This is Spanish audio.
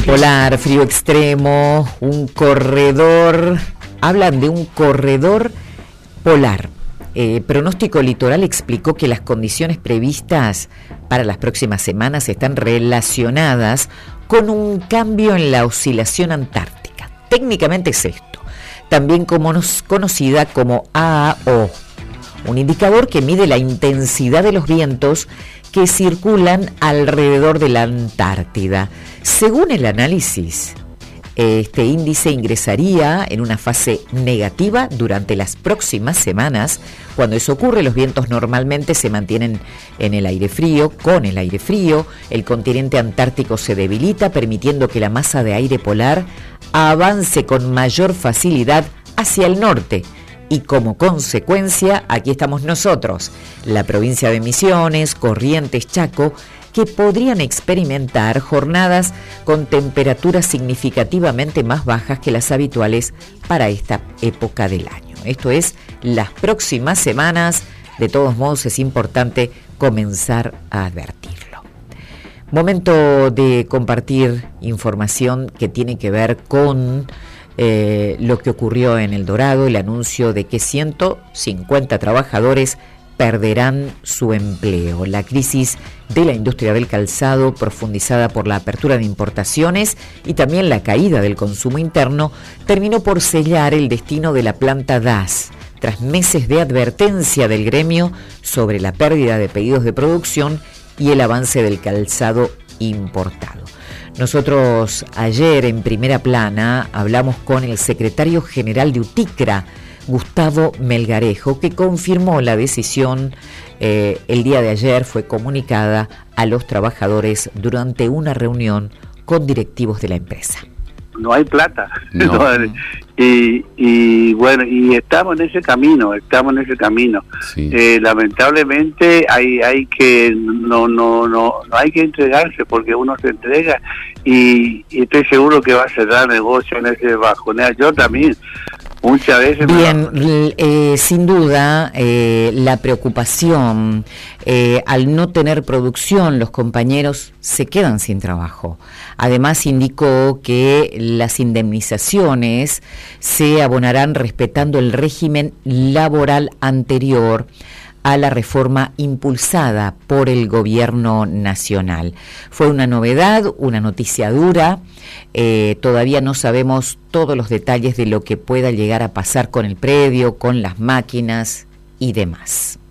polar, frío extremo, un corredor, hablan de un corredor polar. Pronóstico Litoral explicó que las condiciones previstas para las próximas semanas están relacionadas con un cambio en la oscilación antártica. Técnicamente es esto, también conocida como AAO, un indicador que mide la intensidad de los vientos que circulan alrededor de la Antártida. Según el análisis, este índice ingresaría en una fase negativa durante las próximas semanas. Cuando eso ocurre, los vientos normalmente se mantienen en el aire frío, con el aire frío. El continente antártico se debilita, permitiendo que la masa de aire polar avance con mayor facilidad hacia el norte. Y como consecuencia, aquí estamos nosotros, la provincia de Misiones, Corrientes, Chaco, que podrían experimentar jornadas con temperaturas significativamente más bajas que las habituales para esta época del año. Esto es, las próximas semanas. De todos modos, es importante comenzar a advertirlo. Momento de compartir información que tiene que ver con lo que ocurrió en El Dorado, el anuncio de que 150 trabajadores perderán su empleo. La crisis de la industria del calzado, profundizada por la apertura de importaciones y también la caída del consumo interno, terminó por sellar el destino de la planta DAS, tras meses de advertencia del gremio sobre la pérdida de pedidos de producción y el avance del calzado importado. Nosotros ayer en Primera Plana hablamos con el secretario general de UTICRA, Gustavo Melgarejo, que confirmó la decisión. El día de ayer fue comunicada a los trabajadores durante una reunión con directivos de la empresa. No hay plata. No. Y bueno, y estamos en ese camino. Sí. Lamentablemente hay que no hay que entregarse, porque uno se entrega y estoy seguro que va a cerrar negocio en ese bajonea. Yo también muchas veces. Bien, sin duda, la preocupación, al no tener producción, los compañeros se quedan sin trabajo. Además, indicó que las indemnizaciones se abonarán respetando el régimen laboral anterior a la reforma impulsada por el gobierno nacional. Fue una novedad, una noticia dura. Todavía no sabemos todos los detalles de lo que pueda llegar a pasar con el predio, con las máquinas y demás.